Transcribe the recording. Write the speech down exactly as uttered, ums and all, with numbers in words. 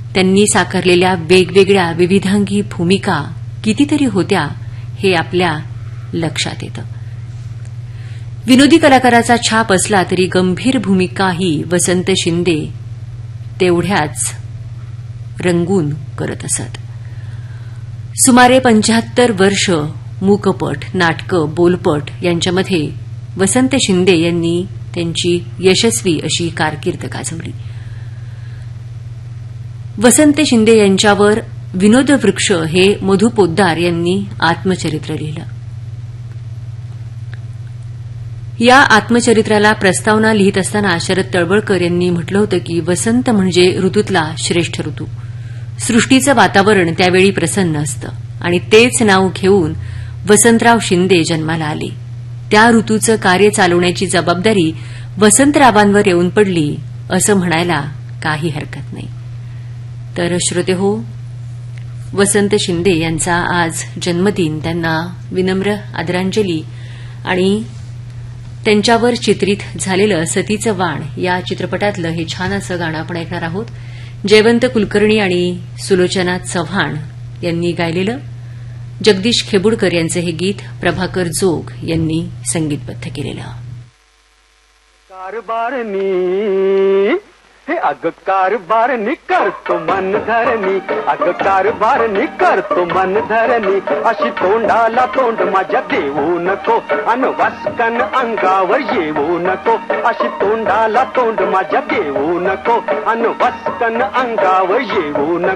त्यांनी साकारलेल्या वेगवेगळ्या विविधांगी भूमिका कितीतरी होत्या हे आपल्या लक्षात येतं. विनोदी कलाकाराचा छाप असला तरी गंभीर भूमिकाही वसंत शिंदे तेवढ्याच रंगून करत असत. सुमारे पंच्याहत्तर वर्ष मूकपट, नाटकं, बोलपट यांच्यामध्ये वसंत शिंदे यांनी त्यांची यशस्वी अशी कारकीर्द गाजवली. वसंत शिंदे यांच्यावर विनोदवृक्ष हे मधु पोद्दार यांनी आत्मचरित्र लिहिलं. या आत्मचरित्राला प्रस्तावना लिहित असताना शरद तळवळकर यांनी म्हटलं होतं की वसंत म्हणजे ऋतूतला श्रेष्ठ ऋतू. सृष्टीचं वातावरण त्यावेळी प्रसन्न असतं आणि तेच नाव घेऊन वसंतराव शिंदे जन्माला आले. त्या ऋतूचं कार्य चालवण्याची जबाबदारी वसंतरावांवर येऊन पडली असं म्हणायला काही हरकत नाही. तर श्रोतेहो, वसंत शिंदे यांचा आज जन्मदिन. त्यांना विनम्र आदरांजली. आणि त्यांच्यावर चित्रित झालेलं सतीचं वाण या चित्रपटातलं हे छान असं गाणं आपण ऐकणार आहोत. जयवंत कुलकर्णी आणि सुलोचना चव्हाण यांनी गायलेलं. जगदीश खेबुडकर यांचं हे गीत प्रभाकर जोग यांनी संगीतबद्ध केलेलं. कारभारनी हे अग कारभारनी करतो मन धरणी, अग कारभारनी करतो मन धरणी. अशी तोंडाला तोंड माझ्या देऊ नको अन वास्कन अंगावर येऊ नको. अशी तोंडाला तोंड माझ्या देऊ नको अन वास्कन अंगावर येऊ नको.